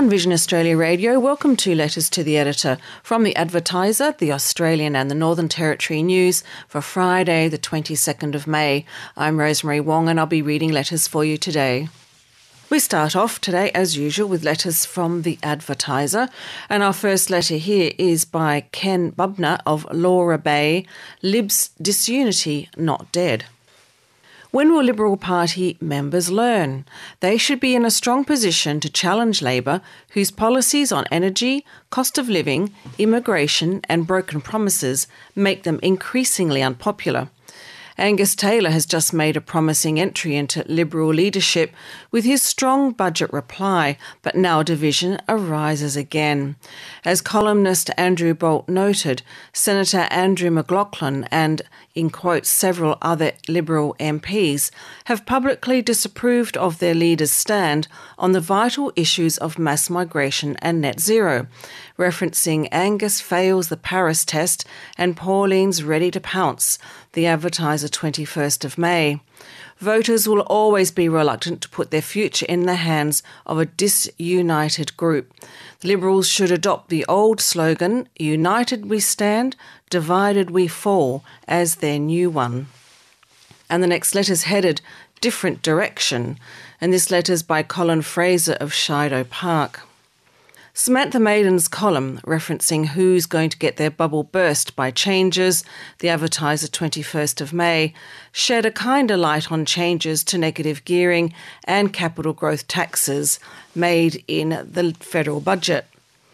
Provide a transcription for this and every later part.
On Vision Australia Radio, welcome to Letters to the Editor from The Advertiser, the Australian and the Northern Territory News for Friday the 22nd of May. I'm Rosemary Wong and I'll be reading letters for you today. We start off today, as usual, with letters from The Advertiser, and our first letter here is by Ken Bubner of Laura Bay, Libs Disunity Not Dead. When will Liberal Party members learn? They should be in a strong position to challenge Labor, whose policies on energy, cost of living, immigration and broken promises make them increasingly unpopular. Angus Taylor has just made a promising entry into Liberal leadership with his strong budget reply, but now division arises again. As columnist Andrew Bolt noted, Senator Andrew McLaughlin and, in quotes, several other Liberal MPs have publicly disapproved of their leader's stand on the vital issues of mass migration and net zero, referencing Angus fails the Paris test and Pauline's ready to pounce, The Advertiser 21st of May. Voters will always be reluctant to put their future in the hands of a disunited group. The Liberals should adopt the old slogan, "United we stand, divided we fall," as their new one. And the next letter's headed Different Direction, and this letter's by Colin Fraser of Shido Park. Samantha Maiden's column, referencing who's going to get their bubble burst by changes, The Advertiser 21st of May, shed a kinder light on changes to negative gearing and capital growth taxes made in the federal budget.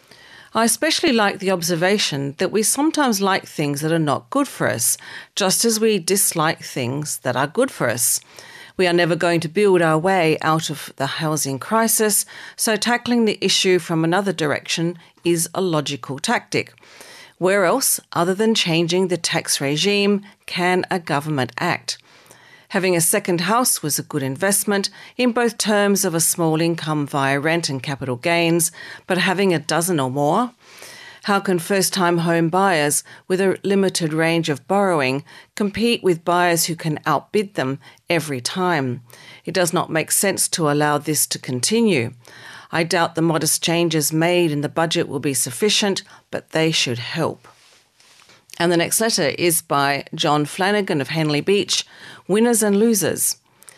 I especially like the observation that we sometimes like things that are not good for us, just as we dislike things that are good for us. We are never going to build our way out of the housing crisis, so tackling the issue from another direction is a logical tactic. Where else, other than changing the tax regime, can a government act? Having a second house was a good investment in both terms of a small income via rent and capital gains, but having a dozen or more? How can first-time home buyers with a limited range of borrowing compete with buyers who can outbid them every time? It does not make sense to allow this to continue. I doubt the modest changes made in the budget will be sufficient, but they should help. And the next letter is by John Flanagan of Henley Beach, Winners and Losers.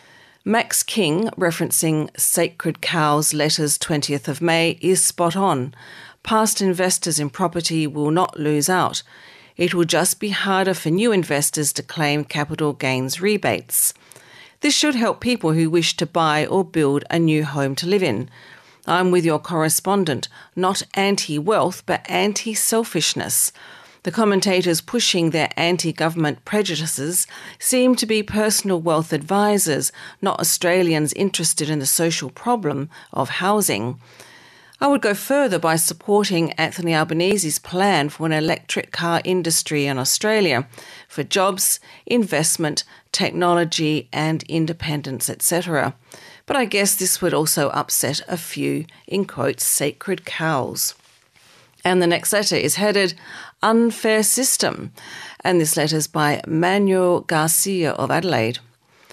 Max King, referencing Sacred Cow's letters 20th of May, is spot on. Past investors in property will not lose out. It will just be harder for new investors to claim capital gains rebates. This should help people who wish to buy or build a new home to live in. I'm with your correspondent, not anti-wealth but anti-selfishness. The commentators pushing their anti-government prejudices seem to be personal wealth advisors, not Australians interested in the social problem of housing. I would go further by supporting Anthony Albanese's plan for an electric car industry in Australia for jobs, investment, technology and independence, etc. But I guess this would also upset a few, in quotes, sacred cows. And the next letter is headed Unfair System, and this letter's by Manuel Garcia of Adelaide.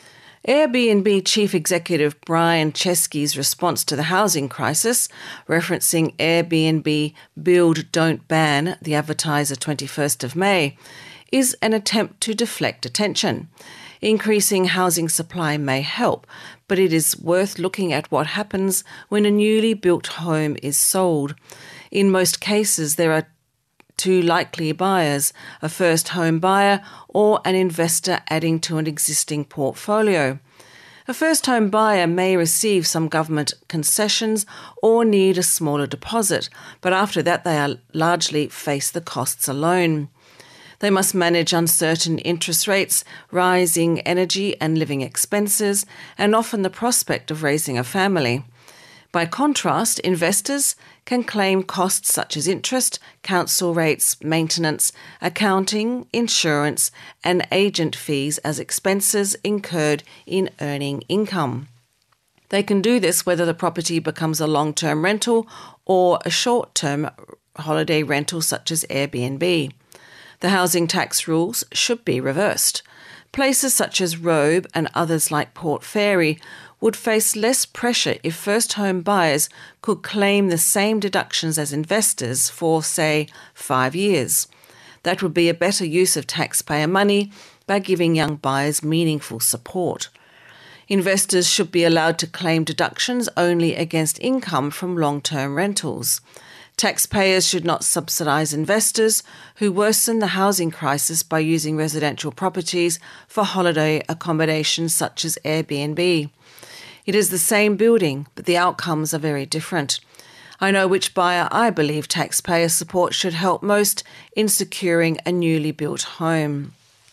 Airbnb Chief Executive Brian Chesky's response to the housing crisis, referencing Airbnb Build Don't Ban, The Advertiser 21st of May, is an attempt to deflect attention. Increasing housing supply may help, but it is worth looking at what happens when a newly built home is sold. In most cases, there are two likely buyers, a first home buyer or an investor adding to an existing portfolio. A first home buyer may receive some government concessions or need a smaller deposit, but after that they are largely face the costs alone. They must manage uncertain interest rates, rising energy and living expenses, and often the prospect of raising a family. By contrast, investors can claim costs such as interest, council rates, maintenance, accounting, insurance, and agent fees as expenses incurred in earning income. They can do this whether the property becomes a long-term rental or a short-term holiday rental such as Airbnb. The housing tax rules should be reversed. Places such as Robe and others like Port Fairy would face less pressure if first home buyers could claim the same deductions as investors for, say, 5 years. That would be a better use of taxpayer money by giving young buyers meaningful support. Investors should be allowed to claim deductions only against income from long-term rentals. Taxpayers should not subsidise investors who worsen the housing crisis by using residential properties for holiday accommodation such as Airbnb. It is the same building, but the outcomes are very different. I know which buyer I believe taxpayer support should help most in securing a newly built home.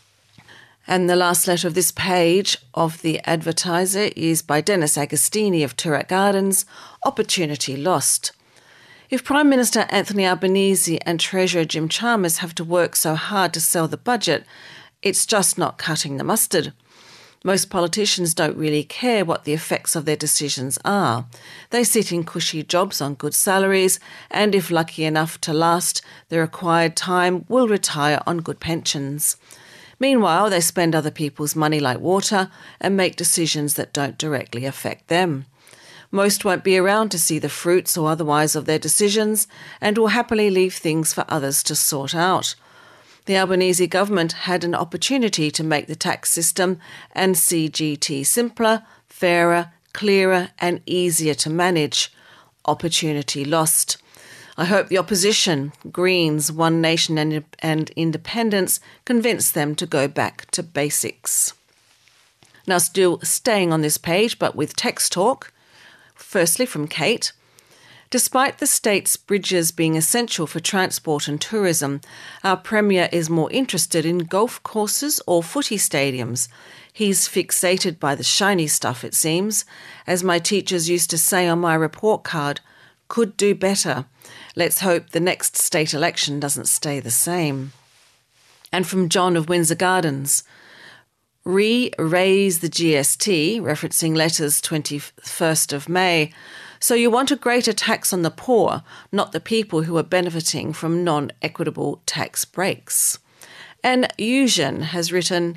And the last letter of this page of The Advertiser is by Dennis Agostini of Toorak Gardens, Opportunity Lost. If Prime Minister Anthony Albanese and Treasurer Jim Chalmers have to work so hard to sell the budget, it's just not cutting the mustard. Most politicians don't really care what the effects of their decisions are. They sit in cushy jobs on good salaries and, if lucky enough to last the required time, will retire on good pensions. Meanwhile, they spend other people's money like water and make decisions that don't directly affect them. Most won't be around to see the fruits or otherwise of their decisions and will happily leave things for others to sort out. The Albanese government had an opportunity to make the tax system and CGT simpler, fairer, clearer and easier to manage. Opportunity lost. I hope the opposition, Greens, One Nation and Independents, convince them to go back to basics. Now, still staying on this page, but with text talk. Firstly, from Kate. Despite the state's bridges being essential for transport and tourism, our Premier is more interested in golf courses or footy stadiums. He's fixated by the shiny stuff, it seems. As my teachers used to say on my report card, could do better. Let's hope the next state election doesn't stay the same. And from John of Windsor Gardens. Raise the GST, referencing letters 21st of May. So you want a greater tax on the poor, not the people who are benefiting from non-equitable tax breaks. And Eugen has written,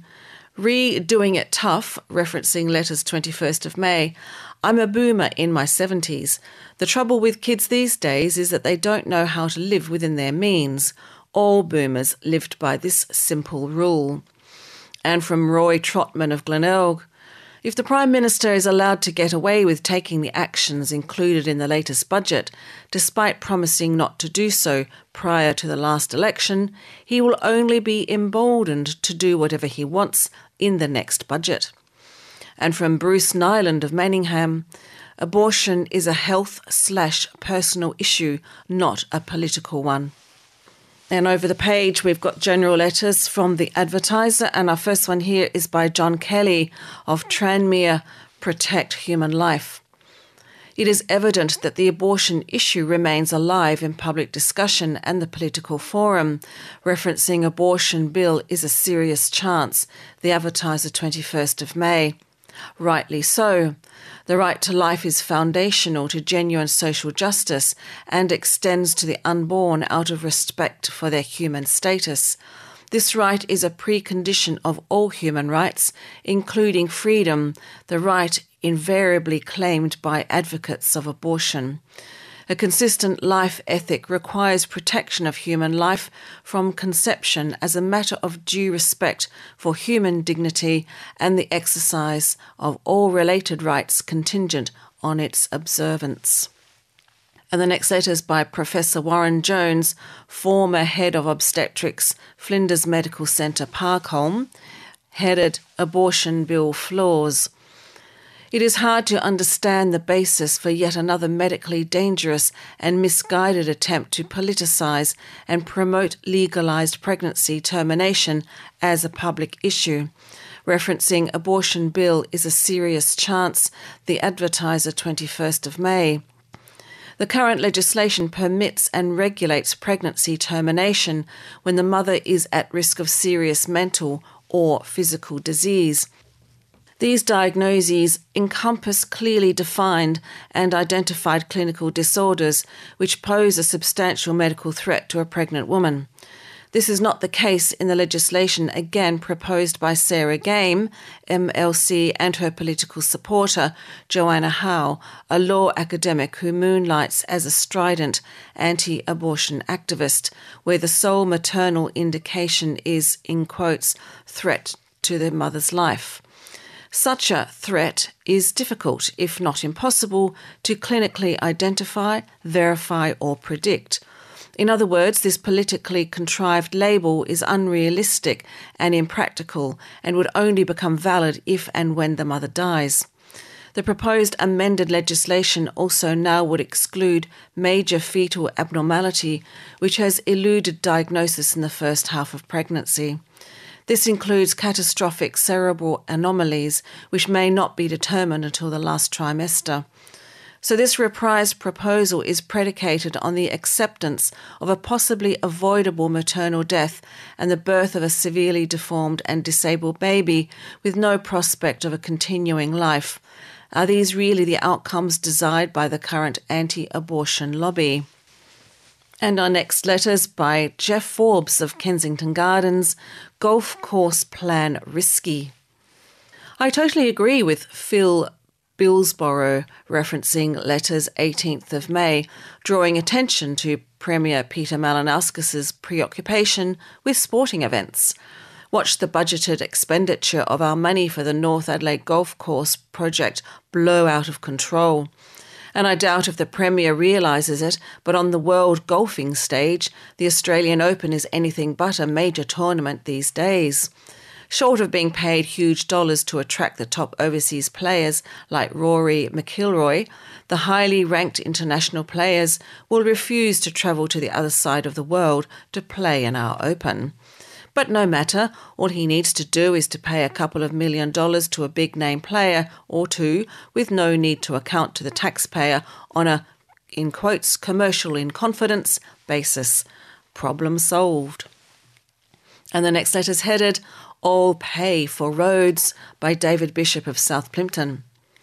Doing it tough, referencing letters 21st of May. I'm a boomer in my 70s. The trouble with kids these days is that they don't know how to live within their means. All boomers lived by this simple rule. And from Roy Trotman of Glenelg, if the Prime Minister is allowed to get away with taking the actions included in the latest budget, despite promising not to do so prior to the last election, he will only be emboldened to do whatever he wants in the next budget. And from Bruce Nyland of Manningham, abortion is a health/personal issue, not a political one. And over the page, we've got general letters from The Advertiser, and our first one here is by John Kelly of Tranmere, Protect Human Life. It is evident that the abortion issue remains alive in public discussion and the political forum. Referencing abortion bill is a serious chance. The Advertiser, 21st of May. Rightly so. The right to life is foundational to genuine social justice and extends to the unborn out of respect for their human status. This right is a precondition of all human rights, including freedom, the right invariably claimed by advocates of abortion. A consistent life ethic requires protection of human life from conception as a matter of due respect for human dignity and the exercise of all related rights contingent on its observance. And the next letter is by Professor Warren Jones, former head of obstetrics, Flinders Medical Centre, Parkholme, headed Abortion Bill Flaws. It is hard to understand the basis for yet another medically dangerous and misguided attempt to politicise and promote legalised pregnancy termination as a public issue. Referencing abortion bill is a serious chance, The Advertiser, 21st of May. The current legislation permits and regulates pregnancy termination when the mother is at risk of serious mental or physical disease. These diagnoses encompass clearly defined and identified clinical disorders which pose a substantial medical threat to a pregnant woman. This is not the case in the legislation again proposed by Sarah Game, MLC, and her political supporter, Joanna Howe, a law academic who moonlights as a strident anti-abortion activist, where the sole maternal indication is, in quotes, threat to the mother's life. Such a threat is difficult, if not impossible, to clinically identify, verify, or predict. In other words, this politically contrived label is unrealistic and impractical and would only become valid if and when the mother dies. The proposed amended legislation also now would exclude major fetal abnormality, which has eluded diagnosis in the first half of pregnancy. This includes catastrophic cerebral anomalies, which may not be determined until the last trimester. So this reprised proposal is predicated on the acceptance of a possibly avoidable maternal death and the birth of a severely deformed and disabled baby with no prospect of a continuing life. Are these really the outcomes desired by the current anti-abortion lobby? And our next letters by Jeff Forbes of Kensington Gardens, Golf Course Plan Risky. I totally agree with Phil Billsborough referencing letters 18th of May, drawing attention to Premier Peter Malinauskas' preoccupation with sporting events. Watch the budgeted expenditure of our money for the North Adelaide Golf Course project blow out of control. And I doubt if the Premier realises it, but on the world golfing stage, the Australian Open is anything but a major tournament these days. Short of being paid huge dollars to attract the top overseas players like Rory McIlroy, the highly ranked international players will refuse to travel to the other side of the world to play in our Open. But no matter, all he needs to do is to pay a couple of $1 million to a big-name player or two with no need to account to the taxpayer on a, in quotes, commercial in confidence basis. Problem solved. And the next letter's headed, All Pay for Roads by David Bishop of South Plympton.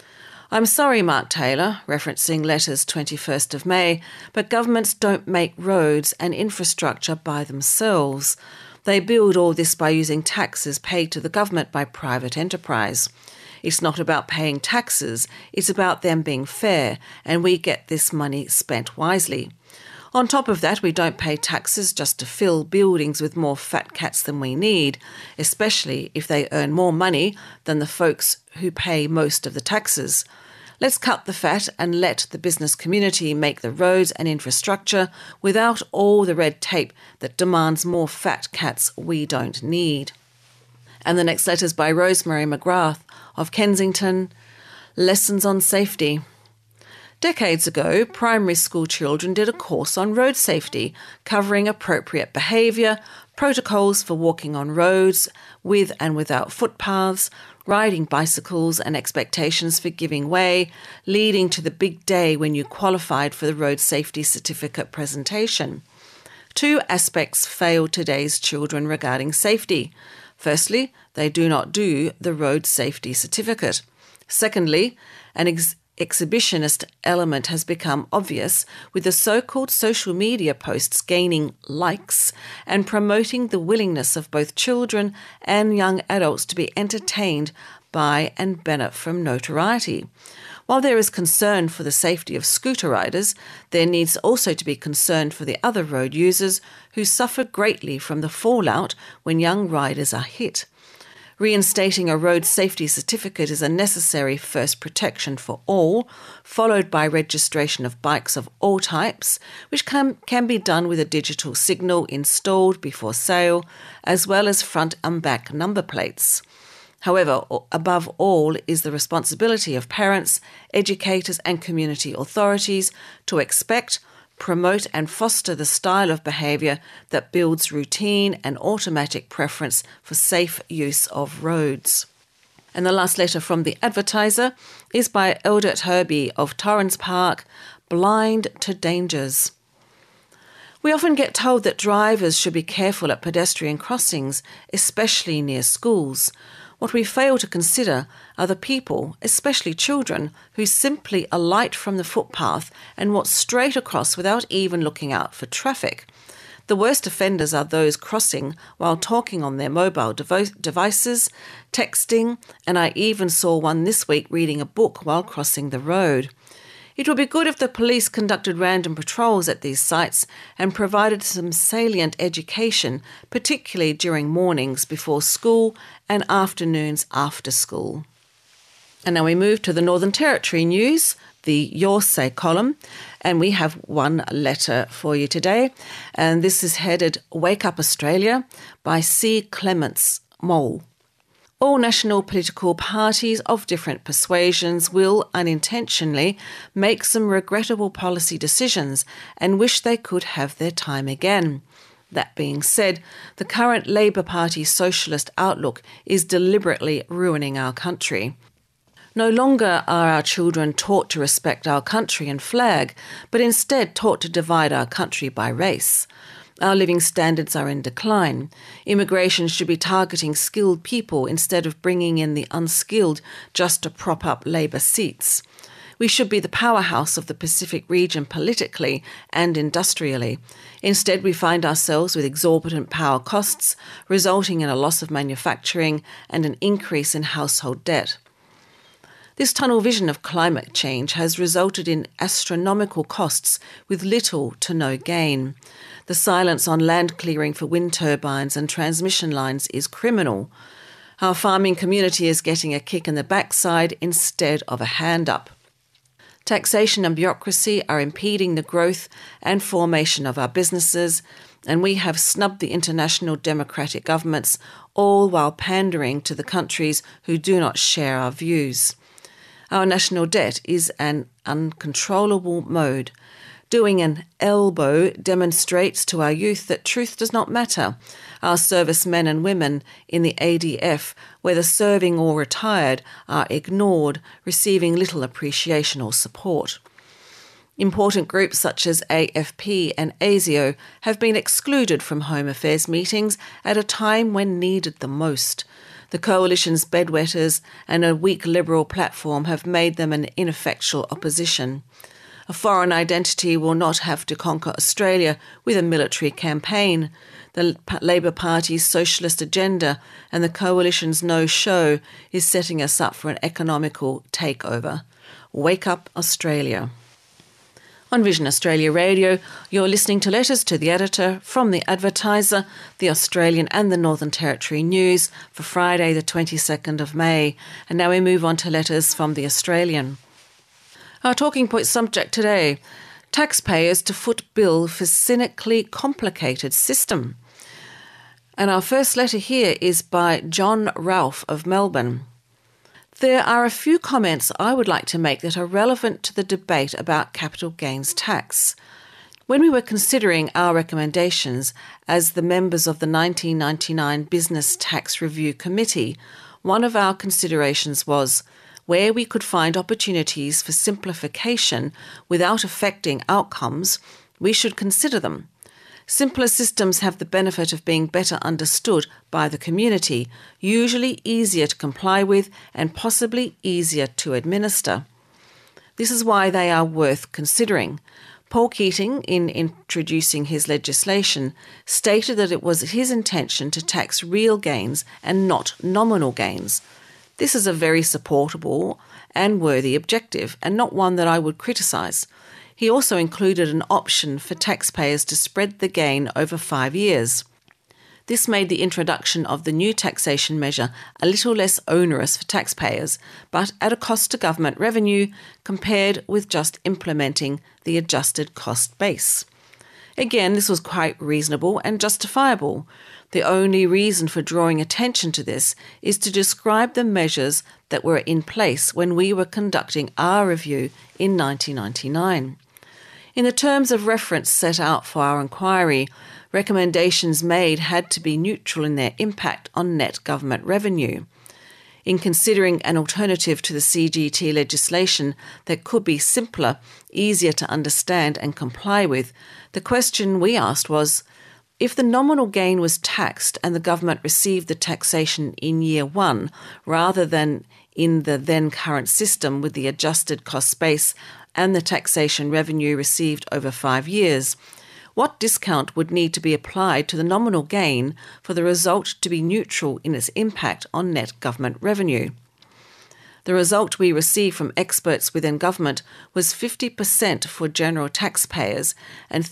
I'm sorry, Mark Taylor, referencing letters 21st of May, but governments don't make roads and infrastructure by themselves. They build all this by using taxes paid to the government by private enterprise. It's not about paying taxes, it's about them being fair, and we get this money spent wisely. On top of that, we don't pay taxes just to fill buildings with more fat cats than we need, especially if they earn more money than the folks who pay most of the taxes. Let's cut the fat and let the business community make the roads and infrastructure without all the red tape that demands more fat cats we don't need. And the next letter's by Rosemary McGrath of Kensington, Lessons on Safety. Decades ago, primary school children did a course on road safety, covering appropriate behaviour, protocols for walking on roads, with and without footpaths, riding bicycles and expectations for giving way, leading to the big day when you qualified for the road safety certificate presentation. Two aspects fail today's children regarding safety. Firstly, they do not do the road safety certificate. Secondly, an exhibitionist element has become obvious with the so-called social media posts gaining likes and promoting the willingness of both children and young adults to be entertained by and benefit from notoriety. While there is concern for the safety of scooter riders, there needs also to be concern for the other road users who suffer greatly from the fallout when young riders are hit. Reinstating a road safety certificate is a necessary first protection for all, followed by registration of bikes of all types, which can be done with a digital signal installed before sale, as well as front and back number plates. However, above all is the responsibility of parents, educators and community authorities to expect, promote and foster the style of behaviour that builds routine and automatic preference for safe use of roads. And the last letter from the Advertiser is by Eldert Herbie of Torrens Park, Blind to Dangers. We often get told that drivers should be careful at pedestrian crossings, especially near schools. What we fail to consider are the people, especially children, who simply alight from the footpath and walk straight across without even looking out for traffic. The worst offenders are those crossing while talking on their mobile devices, texting, and I even saw one this week reading a book while crossing the road. It would be good if the police conducted random patrols at these sites and provided some salient education, particularly during mornings before school and afternoons after school. And now we move to the Northern Territory news, the Your Say column, and we have one letter for you today. And this is headed Wake Up Australia by C. Clements Mole. All national political parties of different persuasions will unintentionally make some regrettable policy decisions and wish they could have their time again. That being said, the current Labor Party socialist outlook is deliberately ruining our country. No longer are our children taught to respect our country and flag, but instead taught to divide our country by race. Our living standards are in decline. Immigration should be targeting skilled people instead of bringing in the unskilled just to prop up Labor seats. We should be the powerhouse of the Pacific region politically and industrially. Instead, we find ourselves with exorbitant power costs, resulting in a loss of manufacturing and an increase in household debt. This tunnel vision of climate change has resulted in astronomical costs with little to no gain. The silence on land clearing for wind turbines and transmission lines is criminal. Our farming community is getting a kick in the backside instead of a hand up. Taxation and bureaucracy are impeding the growth and formation of our businesses, and we have snubbed the international democratic governments, all while pandering to the countries who do not share our views. Our national debt is an uncontrollable mode. Doing an elbow demonstrates to our youth that truth does not matter. Our servicemen and women in the ADF, whether serving or retired, are ignored, receiving little appreciation or support. Important groups such as AFP and ASIO have been excluded from Home Affairs meetings at a time when needed the most. The Coalition's bedwetters and a weak Liberal platform have made them an ineffectual opposition. A foreign identity will not have to conquer Australia with a military campaign. The Labor Party's socialist agenda and the Coalition's no-show is setting us up for an economical takeover. Wake up, Australia. On Vision Australia Radio, you're listening to Letters to the Editor from The Advertiser, the Australian and the Northern Territory News for Friday the 22nd of May. And now we move on to letters from The Australian. Our talking point subject today, taxpayers to foot bill for cynically complicated system. And our first letter here is by John Ralph of Melbourne. There are a few comments I would like to make that are relevant to the debate about capital gains tax. When we were considering our recommendations as the members of the 1999 Business Tax Review Committee, one of our considerations was where we could find opportunities for simplification without affecting outcomes, we should consider them. Simpler systems have the benefit of being better understood by the community, usually easier to comply with and possibly easier to administer. This is why they are worth considering. Paul Keating, in introducing his legislation, stated that it was his intention to tax real gains and not nominal gains. This is a very supportable and worthy objective, and not one that I would criticise. He also included an option for taxpayers to spread the gain over 5 years. This made the introduction of the new taxation measure a little less onerous for taxpayers, but at a cost to government revenue compared with just implementing the adjusted cost base. Again, this was quite reasonable and justifiable. The only reason for drawing attention to this is to describe the measures that were in place when we were conducting our review in 1999. In the terms of reference set out for our inquiry, recommendations made had to be neutral in their impact on net government revenue. In considering an alternative to the CGT legislation that could be simpler, easier to understand and comply with, the question we asked was, if the nominal gain was taxed and the government received the taxation in year one, rather than in the then current system with the adjusted cost base and the taxation revenue received over 5 years, what discount would need to be applied to the nominal gain for the result to be neutral in its impact on net government revenue? The result we received from experts within government was 50% for general taxpayers and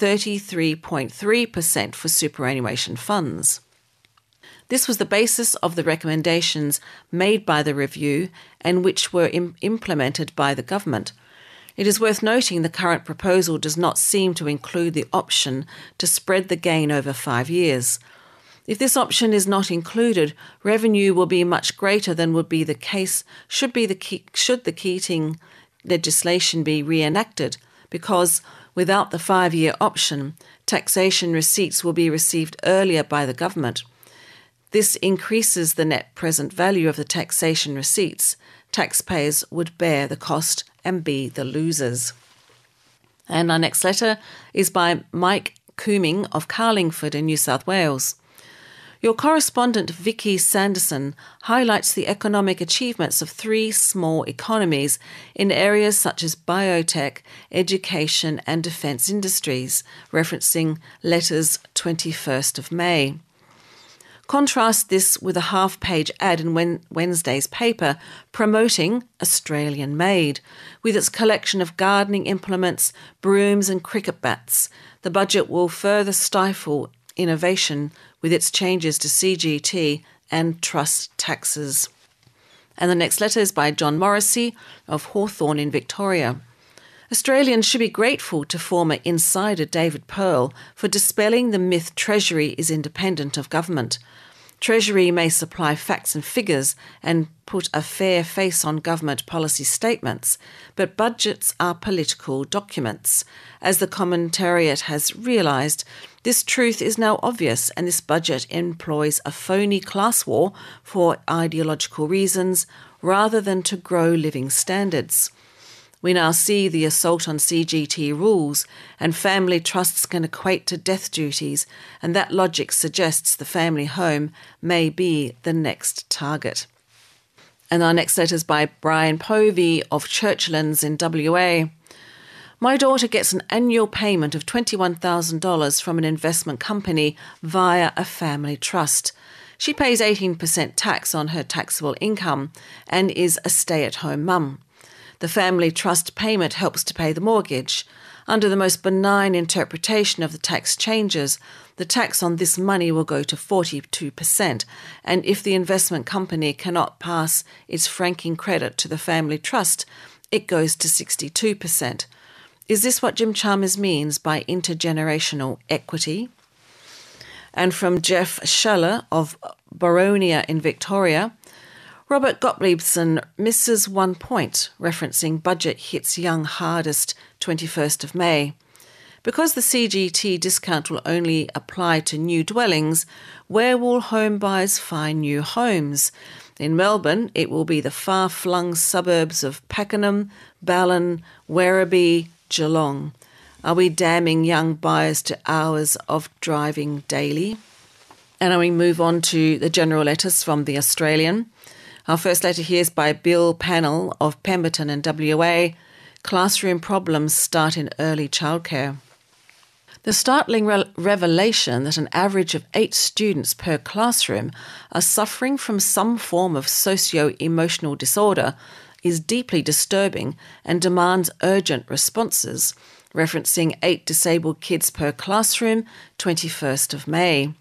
33.3% for superannuation funds. This was the basis of the recommendations made by the review and which were implemented by the government. It is worth noting the current proposal does not seem to include the option to spread the gain over 5 years. If this option is not included, revenue will be much greater than would be the case should the Keating legislation be reenacted, because without the 5-year option, taxation receipts will be received earlier by the government. This increases the net present value of the taxation receipts. Taxpayers would bear the cost and be the losers. And our next letter is by Mike Cooming of Carlingford in New South Wales. Your correspondent Vicky Sanderson highlights the economic achievements of 3 small economies in areas such as biotech, education and defence industries, referencing letters 21st of May. Contrast this with a half-page ad in Wednesday's paper promoting Australian Made, with its collection of gardening implements, brooms and cricket bats. The budget will further stifle innovation with its changes to CGT and trust taxes. And the next letter is by John Morrissey of Hawthorn in Victoria. Australians should be grateful to former insider David Pearl for dispelling the myth Treasury is independent of government. Treasury may supply facts and figures and put a fair face on government policy statements, but budgets are political documents. As the commentariat has realised, this truth is now obvious, and this budget employs a phony class war for ideological reasons rather than to grow living standards. We now see the assault on CGT rules, and family trusts can equate to death duties, and that logic suggests the family home may be the next target. And our next letter is by Brian Povey of Churchlands in WA. My daughter gets an annual payment of $21,000 from an investment company via a family trust. She pays 18% tax on her taxable income and is a stay-at-home mum. The family trust payment helps to pay the mortgage. Under the most benign interpretation of the tax changes, the tax on this money will go to 42%, and if the investment company cannot pass its franking credit to the family trust, it goes to 62%. Is this what Jim Chalmers means by intergenerational equity? And from Jeff Schaller of Boronia in Victoria, Robert Gottliebson misses 1 point, referencing budget hits young hardest 21st of May. Because the CGT discount will only apply to new dwellings, where will home buyers find new homes? In Melbourne, it will be the far-flung suburbs of Pakenham, Ballon, Werribee, Geelong. Are we damning young buyers to hours of driving daily? And we move on to the general letters from The Australian. Our first letter here is by Bill Pannell of Pemberton in WA. Classroom problems start in early childcare. The startling revelation that an average of 8 students per classroom are suffering from some form of socio-emotional disorder is deeply disturbing and demands urgent responses, referencing 8 disabled kids per classroom, 21st of May.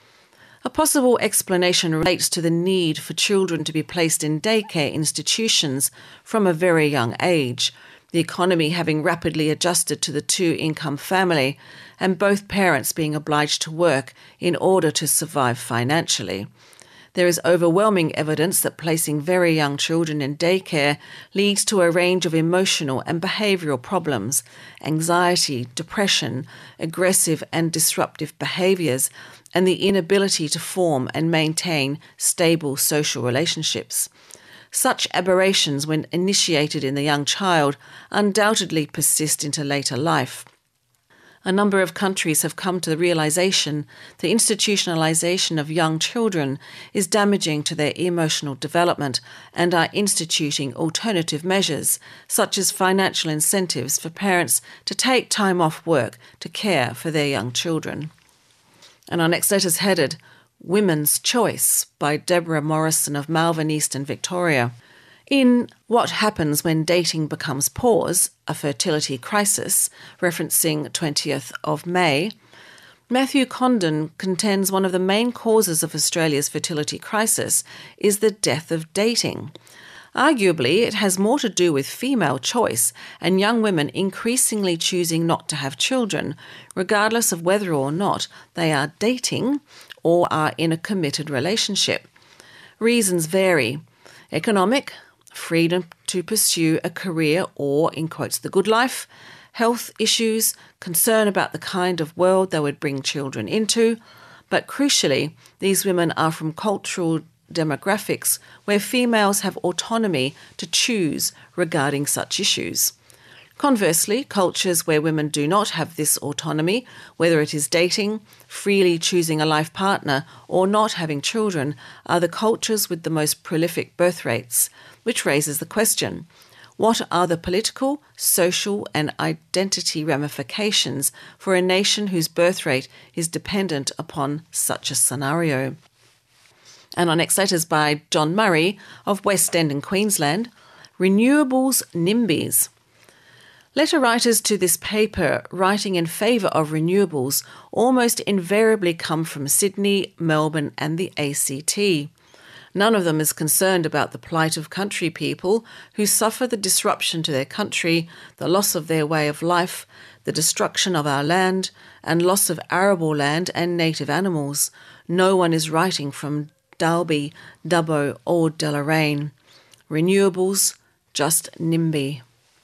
A possible explanation relates to the need for children to be placed in daycare institutions from a very young age, the economy having rapidly adjusted to the 2-income family and both parents being obliged to work in order to survive financially. There is overwhelming evidence that placing very young children in daycare leads to a range of emotional and behavioural problems, anxiety, depression, aggressive and disruptive behaviours, and the inability to form and maintain stable social relationships. Such aberrations, when initiated in the young child, undoubtedly persist into later life. A number of countries have come to the realisation the institutionalisation of young children is damaging to their emotional development and are instituting alternative measures, such as financial incentives for parents to take time off work to care for their young children. And our next letter is headed Women's Choice by Deborah Morrison of Malvern East in Victoria. In What Happens When Dating Becomes Pause, a Fertility Crisis, referencing 20th of May, Matthew Condon contends one of the main causes of Australia's fertility crisis is the death of dating. Arguably, it has more to do with female choice and young women increasingly choosing not to have children, regardless of whether or not they are dating or are in a committed relationship. Reasons vary. Economic, freedom to pursue a career or, in quotes, the good life, health issues, concern about the kind of world they would bring children into, but crucially, these women are from cultural demographics where females have autonomy to choose regarding such issues. Conversely, cultures where women do not have this autonomy, whether it is dating, freely choosing a life partner, or not having children, are the cultures with the most prolific birth rates, which raises the question, what are the political, social, and identity ramifications for a nation whose birth rate is dependent upon such a scenario? And our next letter is by John Murray of West End in Queensland, Renewables NIMBYs. Letter writers to this paper writing in favour of renewables almost invariably come from Sydney, Melbourne and the ACT. None of them is concerned about the plight of country people who suffer the disruption to their country, the loss of their way of life, the destruction of our land, and loss of arable land and native animals. No one is writing from Dalby, Dubbo or Deloraine. Renewables, just NIMBY.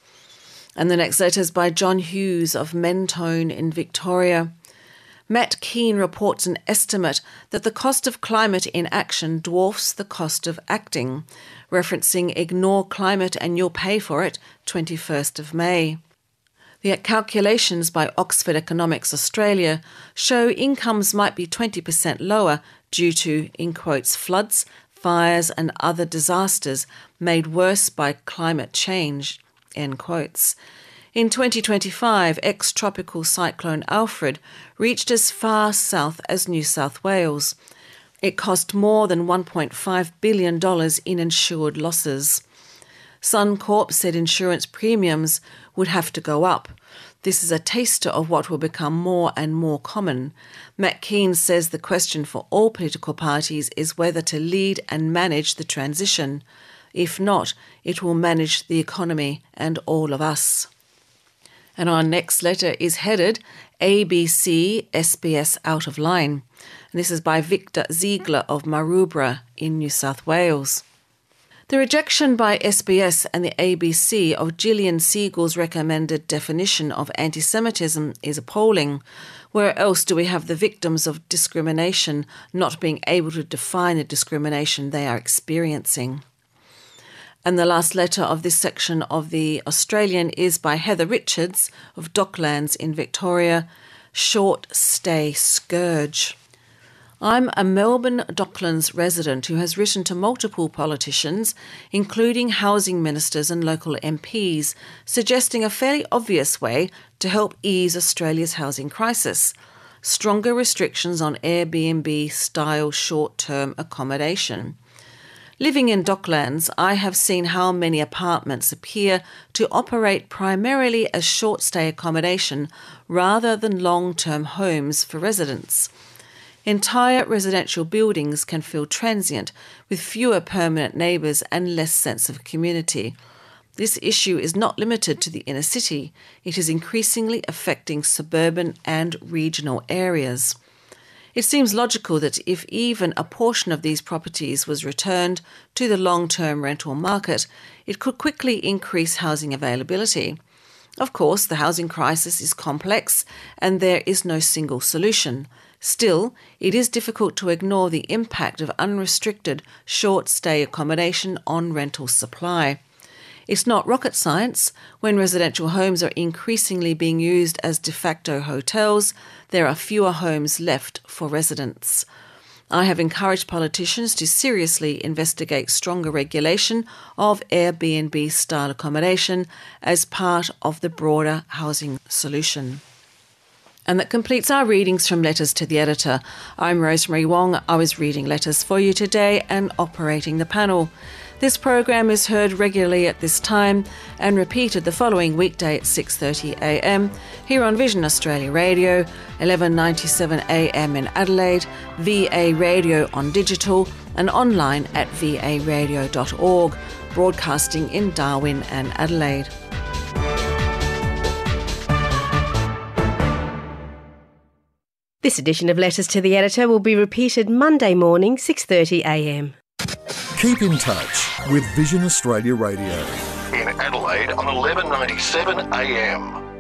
And the next letter is by John Hughes of Mentone in Victoria. Matt Keane reports an estimate that the cost of climate inaction dwarfs the cost of acting, referencing Ignore Climate and You'll Pay for It, 21st of May. The calculations by Oxford Economics Australia show incomes might be 20% lower due to, in quotes, floods, fires and other disasters made worse by climate change, end quotes. In 2025, ex-tropical cyclone Alfred reached as far south as New South Wales. It cost more than $1.5 billion in insured losses. Suncorp said insurance premiums would have to go up. This is a taster of what will become more and more common. Matt Keane says the question for all political parties is whether to lead and manage the transition. If not, it will manage the economy and all of us. And our next letter is headed ABC SBS Out of Line. And this is by Victor Ziegler of Maroubra in New South Wales. The rejection by SBS and the ABC of Gillian Siegel's recommended definition of anti-Semitism is appalling. Where else do we have the victims of discrimination not being able to define the discrimination they are experiencing? And the last letter of this section of the Australian is by Heather Richards of Docklands in Victoria, Short Stay Scourge. I'm a Melbourne Docklands resident who has written to multiple politicians, including housing ministers and local MPs, suggesting a fairly obvious way to help ease Australia's housing crisis: stronger restrictions on Airbnb-style short-term accommodation. Living in Docklands, I have seen how many apartments appear to operate primarily as short-stay accommodation rather than long-term homes for residents. Entire residential buildings can feel transient, with fewer permanent neighbours and less sense of community. This issue is not limited to the inner city. It is increasingly affecting suburban and regional areas. It seems logical that if even a portion of these properties was returned to the long-term rental market, it could quickly increase housing availability. Of course, the housing crisis is complex and there is no single solution. Still, it is difficult to ignore the impact of unrestricted short-stay accommodation on rental supply. It's not rocket science. When residential homes are increasingly being used as de facto hotels, there are fewer homes left for residents. I have encouraged politicians to seriously investigate stronger regulation of Airbnb-style accommodation as part of the broader housing solution. And that completes our readings from Letters to the Editor. I'm Rosemary Wong. I was reading letters for you today and operating the panel. This program is heard regularly at this time and repeated the following weekday at 6:30am here on Vision Australia Radio, 11:97am in Adelaide, VA Radio on digital and online at varadio.org, broadcasting in Darwin and Adelaide. This edition of Letters to the Editor will be repeated Monday morning, 6:30am. Keep in touch with Vision Australia Radio. In Adelaide on 11:97 AM.